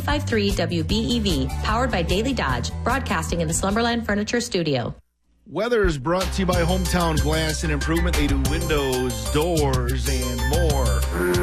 95.3 WBEV, powered by Daily Dodge, broadcasting in the Slumberland Furniture Studio. Weather is brought to you by Hometown Glass and Improvement. They do windows, doors, and more.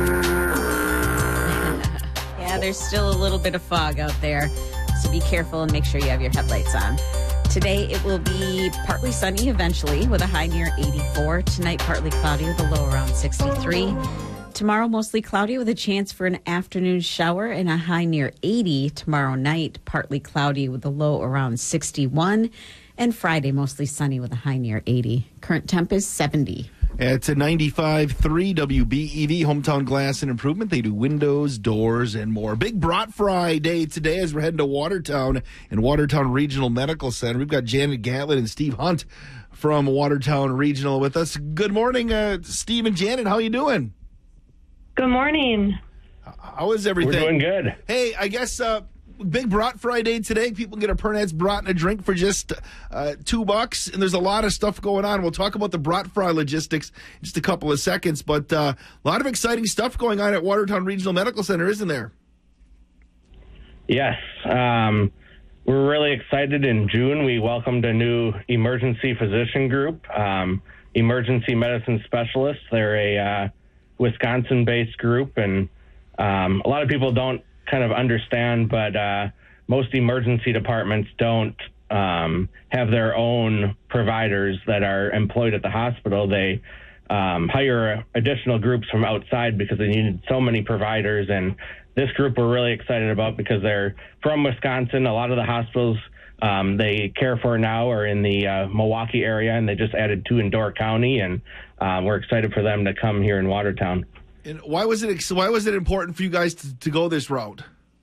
Yeah, there's still a little bit of fog out there, so be careful and make sure you have your headlights on. Today, it will be partly sunny eventually with a high near 84. Tonight, partly cloudy with a low around 63. Tomorrow, mostly cloudy with a chance for an afternoon shower and a high near 80. Tomorrow night, partly cloudy with a low around 61. And Friday, mostly sunny with a high near 80. Current temp is 70. It's a 95.3 WBEV, Hometown Glass and Improvement. They do windows, doors, and more. Big Brat Fry day today as we're heading to Watertown and Watertown Regional Medical Center. We've got Janet Gatlin and Steve Hunt from Watertown Regional with us. Good morning, Steve and Janet. How are you doing? Good morning. How is everything? We're doing good. Hey, I guess Big Brat Friday today. People get a Pernat's Brat and a drink for just $2, and there's a lot of stuff going on. We'll talk about the Brat Fry logistics in just a couple of seconds, but a lot of exciting stuff going on at Watertown Regional Medical Center, isn't there? Yes. We're really excited. In June, we welcomed a new emergency physician group, emergency medicine specialists. They're a Wisconsin-based group, and a lot of people don't kind of understand, but most emergency departments don't have their own providers that are employed at the hospital. They hire additional groups from outside because they need so many providers, and this group we're really excited about because they're from Wisconsin. A lot of the hospitals they care for now are in the Milwaukee area, and they just added 2 in Door County, and we're excited for them to come here in Watertown. And why was it important for you guys to go this route?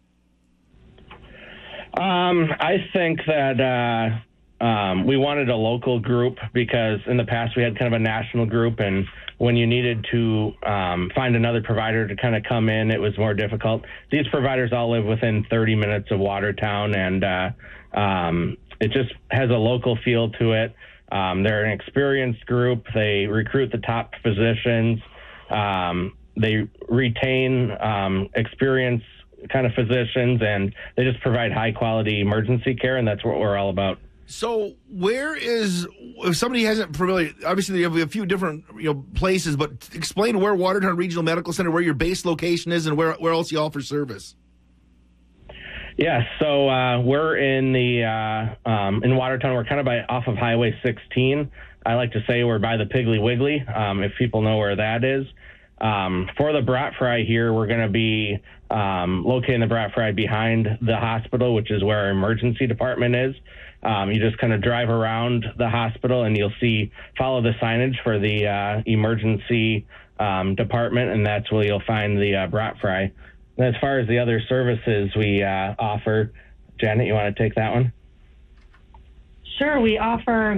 I think that we wanted a local group because in the past we had kind of a national group, and when you needed to find another provider to kind of come in, it was more difficult. These providers all live within 30 minutes of Watertown, and it just has a local feel to it. They're an experienced group. They recruit the top physicians. They retain experienced kind of physicians, and they just provide high-quality emergency care, and that's what we're all about. So where is, if somebody hasn't familiar, obviously you have a few different places, but explain where Watertown Regional Medical Center, where your base location is, and where else you offer service. Yes, so we're in in Watertown. We're kind of off of Highway 16. I like to say we're by the Piggly Wiggly, if people know where that is. For the Brat Fry here, we're going to be locating the Brat Fry behind the hospital, which is where our emergency department is. You just kind of drive around the hospital and you'll follow the signage for the emergency department, and that's where you'll find the Brat Fry. And as far as the other services we offer, Janet, you want to take that one? Sure. We offer,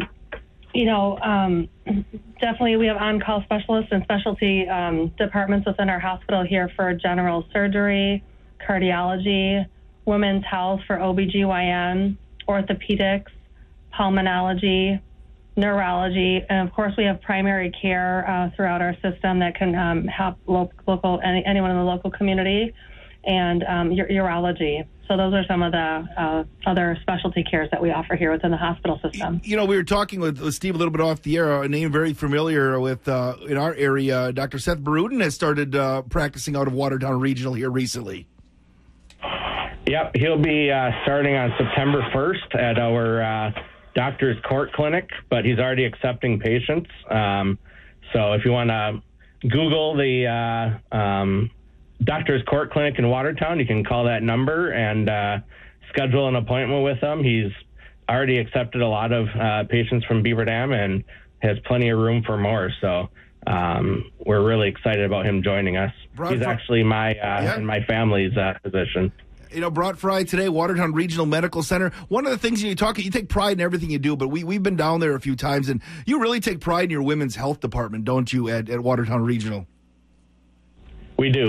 definitely we have on-call specialists and specialty departments within our hospital here for general surgery, cardiology, women's health for OBGYN, orthopedics, pulmonology, neurology, and of course we have primary care throughout our system that can help anyone in the local community, and urology. So those are some of the other specialty cares that we offer here within the hospital system. We were talking with Steve a little bit off the air, a name very familiar with in our area. Dr. Seth Barudin has started practicing out of Watertown Regional here recently. Yep, he'll be starting on September 1st at our Doctor's Court Clinic, but he's already accepting patients. So if you want to Google the Doctor's Court Clinic in Watertown, you can call that number and schedule an appointment with him. He's already accepted a lot of patients from Beaver Dam and has plenty of room for more. So we're really excited about him joining us. He's actually my and my family's physician. Brat Fry today, Watertown Regional Medical Center. One of the things you take pride in everything you do, but we've been down there a few times, and you really take pride in your women's health department, don't you, at Watertown Regional? We do.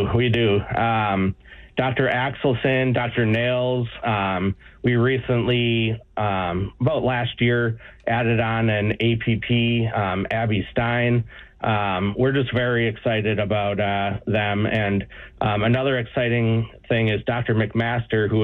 Dr. Axelson, Dr. Nails, we recently, about last year, added on an APP, Abby Stein. We're just very excited about them. And another exciting thing is Dr. McMaster, who